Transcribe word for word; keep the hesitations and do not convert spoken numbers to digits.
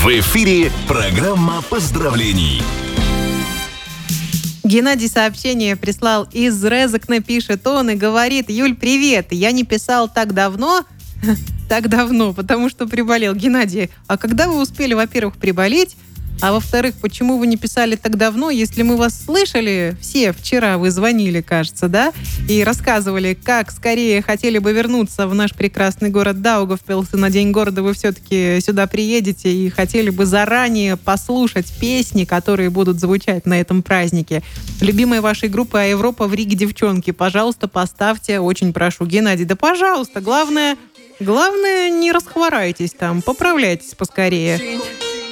В эфире программа поздравлений. Геннадий сообщение прислал из Резекна, пишет он и говорит: Юль, привет, я не писал так давно, так давно, потому что приболел. Геннадий, а когда вы успели, во-первых, приболеть, а во-вторых, почему вы не писали так давно, если мы вас слышали все вчера, вы звонили, кажется, да, и рассказывали, как скорее хотели бы вернуться в наш прекрасный город Даугавпилс, и на День города вы все-таки сюда приедете и хотели бы заранее послушать песни, которые будут звучать на этом празднике. Любимая вашей группы «А Европа в Риге, девчонки», пожалуйста, поставьте, очень прошу. Геннадий, да пожалуйста, главное, главное не расхворайтесь там, поправляйтесь поскорее.